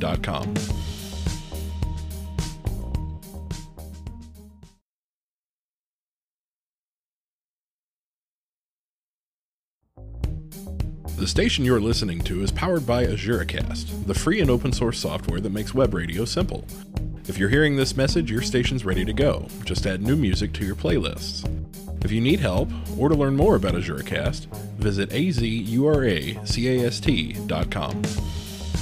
azuracast.com. The station you're listening to is powered by AzuraCast, the free and open source software that makes web radio simple. If you're hearing this message, your station's ready to go. Just add new music to your playlists. If you need help, or to learn more about AzuraCast, visit azuracast.com.